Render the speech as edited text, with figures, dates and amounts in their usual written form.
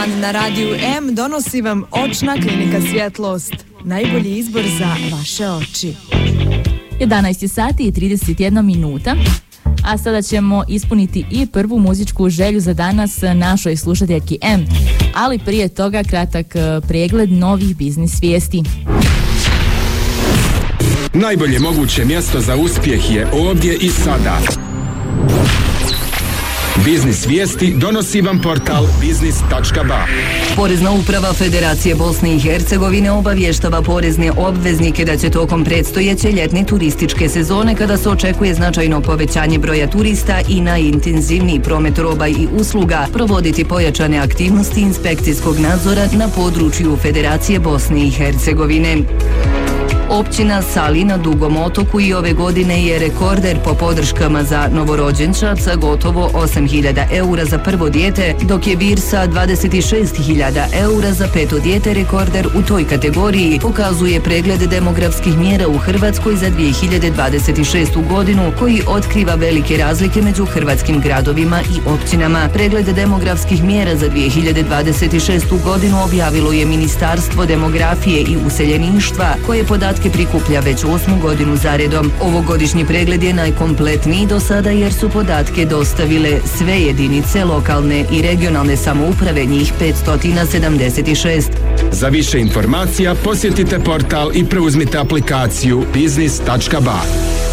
dan na Radiju M donosi vam Očna klinika Svjetlost. Najbolji izbor za vaše oči. 11 sati i 31 minuta. A sada ćemo ispuniti i prvu muzičku želju za danas našoj slušateljki M. Ali prije toga kratak pregled novih biznis vijesti. Najbolje moguće mjesto za uspjeh je ovdje i sada. Biznis vijesti donosi vam portal biznis.ba. Porezna uprava Federacije Bosne i Hercegovine obavještava porezne obveznike da će tokom predstojeće ljetne turističke sezone, kada se očekuje značajno povećanje broja turista i najintenzivniji promet roba i usluga, provoditi pojačane aktivnosti inspekcijskog nadzora na području Federacije Bosne i Hercegovine. Općina Sali na Dugom otoku i ove godine je rekorder po podrškama za novorođenčad sa gotovo 8.000 eura za prvo dijete, dok je Vir sa 26.000 eura za peto dijete rekorder u toj kategoriji, pokazuje pregled demografskih mjera u Hrvatskoj za 2026. godinu, koji otkriva velike razlike među hrvatskim gradovima i općinama. Pregled demografskih mjera za 2026. godinu objavilo je Ministarstvo demografije i useljeništva, koje podatke prikuplja već 8. godinu zaredom. Ovogodišnji pregled je najkompletniji do sada, jer su podatke dostavile sve jedinice lokalne i regionalne samouprave, njih 576. Za više informacija posjetite portal i preuzmite aplikaciju biznis.ba.